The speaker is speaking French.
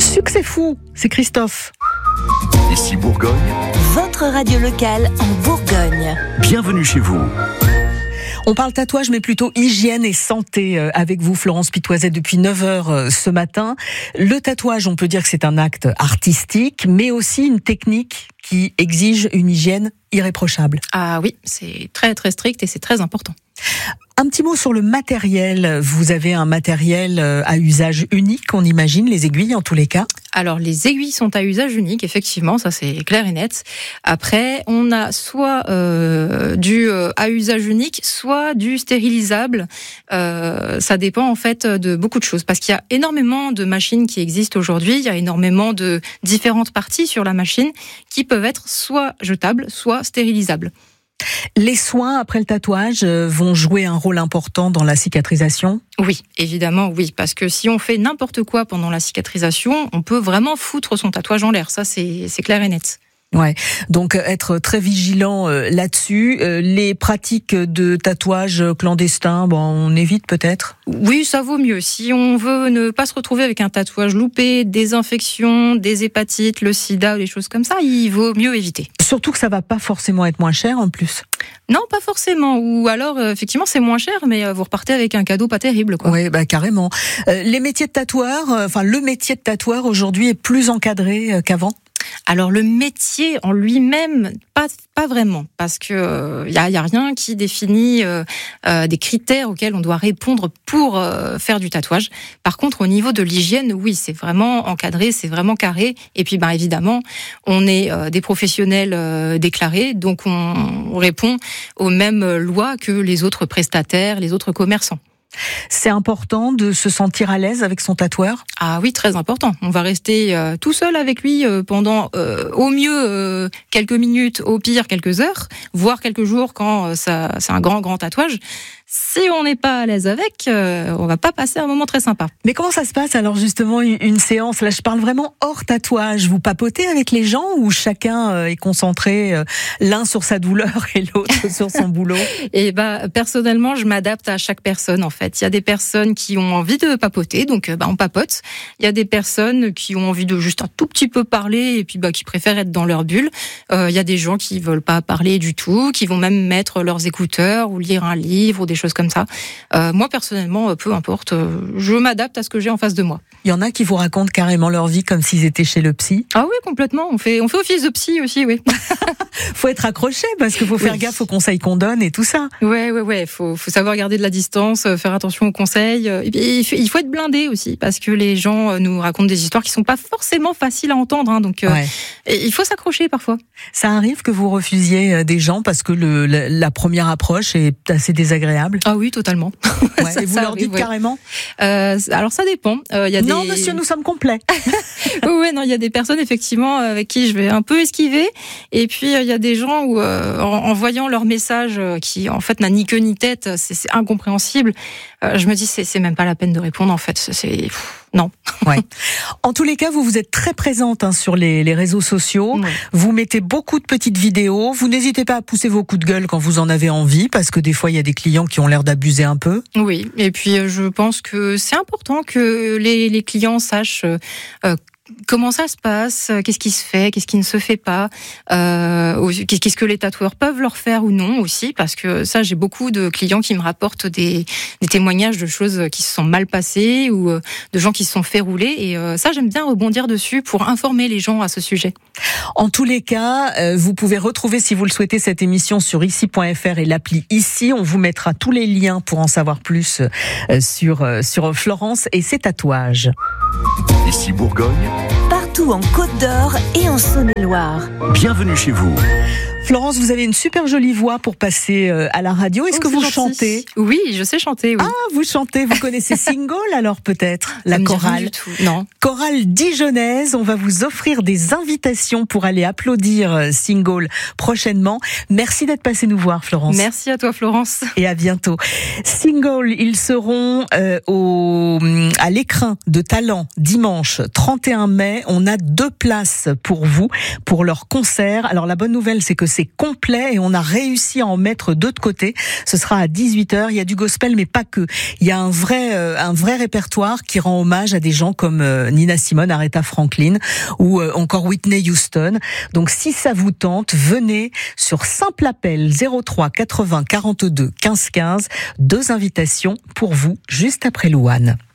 Succès fou, c'est Christophe. Ici Bourgogne, Votre radio locale en Bourgogne. bienvenue chez vous. On parle tatouage, mais plutôt hygiène et santé avec vous, Florence Pitoiset, depuis 9h ce matin. Le tatouage, on peut dire que c'est un acte artistique, mais aussi une technique qui exige une hygiène irréprochable. Ah oui, c'est très très strict et c'est très important. Un petit mot sur le matériel. Vous avez un matériel à usage unique, on imagine, les aiguilles en tous les cas. Alors les aiguilles sont à usage unique, effectivement, ça c'est clair et net. Après, on a soit du à usage unique, soit du stérilisable. Ça dépend en fait de beaucoup de choses, parce qu'il y a énormément de machines qui existent aujourd'hui. Il y a énormément de différentes parties sur la machine qui peuvent être soit jetables, soit stérilisables. Les soins après le tatouage vont jouer un rôle important dans la cicatrisation. Oui, évidemment, oui, parce que si on fait n'importe quoi pendant la cicatrisation, on peut vraiment foutre son tatouage en l'air. Ça, c'est clair et net. Ouais, donc être très vigilant là-dessus. Les pratiques de tatouage clandestin, on évite peut-être. Oui, ça vaut mieux. Si on veut ne pas se retrouver avec un tatouage loupé, des infections, des hépatites, le sida, des choses comme ça, il vaut mieux éviter. Surtout que ça va pas forcément être moins cher en plus. Non, pas forcément. Ou alors, effectivement, c'est moins cher, mais vous repartez avec un cadeau pas terrible, quoi. Oui, carrément. Les métiers de tatoueur, le métier de tatoueur aujourd'hui est plus encadré qu'avant. Alors le métier en lui-même, pas vraiment, parce que y a rien qui définit des critères auxquels on doit répondre pour faire du tatouage. Par contre, au niveau de l'hygiène, oui, c'est vraiment encadré, c'est vraiment carré. Et puis, évidemment, on est des professionnels déclarés, donc on répond aux mêmes lois que les autres prestataires, les autres commerçants. C'est important de se sentir à l'aise avec son tatoueur. Ah oui, très important. On va rester tout seul avec lui pendant au mieux quelques minutes, au pire quelques heures, voire quelques jours quand c'est un grand tatouage. Si on n'est pas à l'aise avec, on va pas passer un moment très sympa. Mais comment ça se passe alors justement une séance? Là, je parle vraiment hors tatouage. Vous papotez avec les gens ou chacun est concentré l'un sur sa douleur et l'autre sur son boulot? Et personnellement, je m'adapte à chaque personne en fait. Il y a des personnes qui ont envie de papoter, donc on papote. Il y a des personnes qui ont envie de juste un tout petit peu parler et puis qui préfèrent être dans leur bulle. Il y a des gens qui veulent pas parler du tout, qui vont même mettre leurs écouteurs ou lire un livre ou des choses comme ça. Moi, personnellement, peu importe, je m'adapte à ce que j'ai en face de moi. Il y en a qui vous racontent carrément leur vie comme s'ils étaient chez le psy. Ah oui, complètement. On fait office de psy aussi, oui. Faut être accroché parce qu'il faut faire gaffe aux conseils qu'on donne et tout ça. Ouais. Faut savoir garder de la distance, faire attention aux conseils. Et puis, il faut être blindé aussi parce que les gens nous racontent des histoires qui sont pas forcément faciles à entendre. Donc, il faut s'accrocher parfois. Ça arrive que vous refusiez des gens parce que la première approche est assez désagréable. Ah oui, totalement. Et vous leur dites carrément alors ça dépend. Non, monsieur, nous sommes complets. Il y a des personnes effectivement avec qui je vais un peu esquiver. Et puis il y a des gens où, en voyant leur message qui en fait n'a ni queue ni tête, c'est incompréhensible. Je me dis c'est même pas la peine de répondre en fait. Non. Ouais. En tous les cas, vous êtes très présente sur les réseaux sociaux. Ouais. Vous mettez beaucoup de petites vidéos. Vous n'hésitez pas à pousser vos coups de gueule quand vous en avez envie, parce que des fois, il y a des clients qui ont l'air d'abuser un peu. Oui. Et puis, je pense que c'est important que les clients sachent comment ça se passe, qu'est-ce qui se fait, qu'est-ce qui ne se fait pas, qu'est-ce que les tatoueurs peuvent leur faire ou non aussi, parce que ça, j'ai beaucoup de clients qui me rapportent des témoignages de choses qui se sont mal passées ou de gens qui se sont fait rouler, et ça, j'aime bien rebondir dessus pour informer les gens à ce sujet. En tous les cas, vous pouvez retrouver, si vous le souhaitez, cette émission sur ici.fr et l'appli Ici. On vous mettra tous les liens pour en savoir plus sur Florence et ses tatouages. Ici Bourgogne, Partout en Côte d'Or et en Saône-et-Loire. bienvenue chez vous. Florence, vous avez une super jolie voix pour passer à la radio. Est-ce que vous chantez ? Oui, je sais chanter, oui. Ah, vous chantez, vous connaissez Single alors peut-être, la chorale. Non. Chorale dijonnaise, on va vous offrir des invitations pour aller applaudir Single prochainement. Merci d'être passé nous voir, Florence. Merci à toi, Florence. Et à bientôt. Single, ils seront à l'Écrin de Talent dimanche 31 mai. On a 2 places pour vous, pour leur concert. Alors la bonne nouvelle, c'est que c'est complet et on a réussi à en mettre 2 de côté. Ce sera à 18h. Il y a du gospel, mais pas que. Il y a un vrai répertoire qui rend hommage à des gens comme Nina Simone, Aretha Franklin ou encore Whitney Houston. Donc si ça vous tente, venez sur simple appel 03 80 42 15 15. 2 invitations pour vous juste après Louane.